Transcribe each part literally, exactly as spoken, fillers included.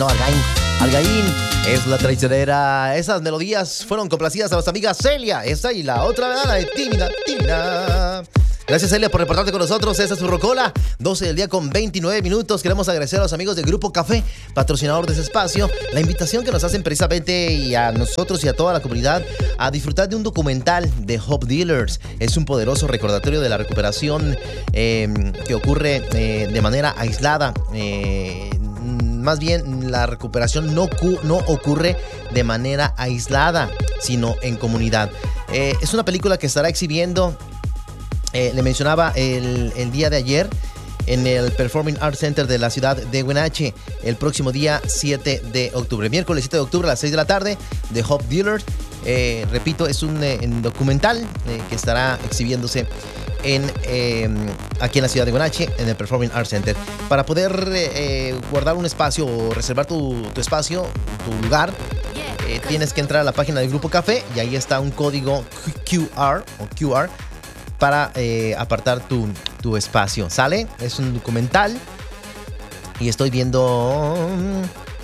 Santiago Argaín. Argaín es la traicionera. Esas melodías fueron complacidas a nuestra amiga Celia. Esa y la otra, ¿verdad? La de Tímida, Tímida. Gracias, Celia, por reportarte con nosotros. Esta es tu Rocola, doce del día con veintinueve minutos. Queremos agradecer a los amigos del Grupo Café, patrocinador de ese espacio, la invitación que nos hacen precisamente y a nosotros y a toda la comunidad a disfrutar de un documental de Hope Dealers. Es un poderoso recordatorio de la recuperación eh, que ocurre eh, de manera aislada. Eh, más bien, la recuperación no, no ocurre de manera aislada, sino en comunidad. Eh, es una película que estará exhibiendo... Eh, le mencionaba el, el día de ayer en el Performing Arts Center de la ciudad de Wenatchee, el próximo día siete de octubre, miércoles siete de octubre a las seis de la tarde, de Hope Dealers. Eh, repito, es un, eh, un documental eh, que estará exhibiéndose en, eh, aquí en la ciudad de Wenatchee, en el Performing Arts Center. Para poder eh, guardar un espacio o reservar tu, tu espacio, tu lugar, eh, tienes que entrar a la página del Grupo Café y ahí está un código Q R o Q R para eh, apartar tu, tu espacio. ¿Sale? Es un documental y estoy viendo um,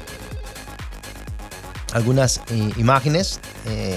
algunas eh, imágenes eh,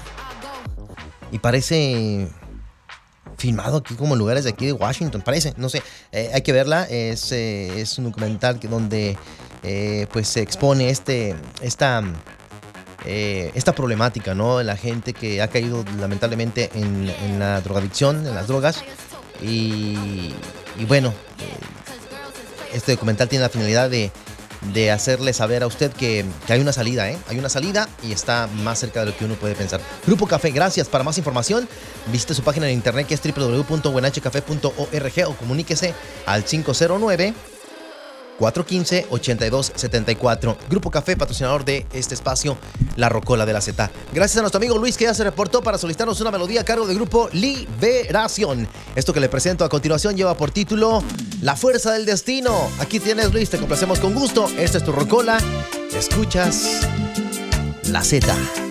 y parece filmado aquí como en lugares de aquí de Washington, parece, no sé, eh, hay que verla. Es, eh, es un documental que donde eh, pues se expone este esta Eh, esta problemática, ¿no? La gente que ha caído lamentablemente en, en la drogadicción, en las drogas. Y, y bueno, eh, este documental tiene la finalidad de, de hacerle saber a usted que, que hay una salida, ¿eh? Hay una salida y está más cerca de lo que uno puede pensar. Grupo Café, gracias. Para más información, visite su página en internet que es doble u doble u doble u punto wenatchee café punto org o comuníquese al cinco cero nueve, cuatro uno cinco, ocho dos siete cuatro. Grupo Café, patrocinador de este espacio, La Rocola de la Z. Gracias a nuestro amigo Luis, que ya se reportó para solicitarnos una melodía a cargo del grupo Liberación. Esto que le presento a continuación lleva por título La Fuerza del Destino. Aquí tienes, Luis, te complacemos con gusto. Esta es tu Rocola. Escuchas La Z.